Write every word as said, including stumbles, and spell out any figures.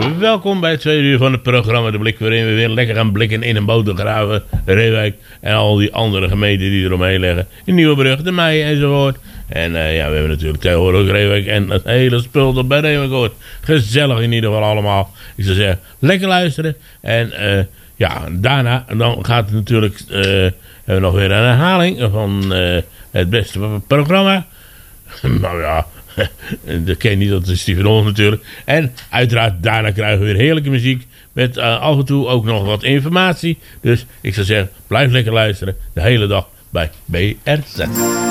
Welkom bij het tweede uur van het programma De Blik, waarin we weer lekker gaan blikken in een Bodegraven, Reewijk en al die andere gemeenten die eromheen liggen. In Nieuwebrug, de Meijen enzovoort. En uh, ja, we hebben natuurlijk tegenwoordig ook Reewijk en het hele spul dat bij Reewijk hoort. Gezellig in ieder geval allemaal. Ik zou zeggen, lekker luisteren. En uh, ja, daarna dan gaat het natuurlijk, uh, hebben we nog weer een herhaling van uh, het beste programma. Nou ja, dat ken je niet, dat is Steven Ons natuurlijk. En uiteraard daarna krijgen we weer heerlijke muziek met uh, af en toe ook nog wat informatie. Dus ik zou zeggen, blijf lekker luisteren de hele dag bij B R Z.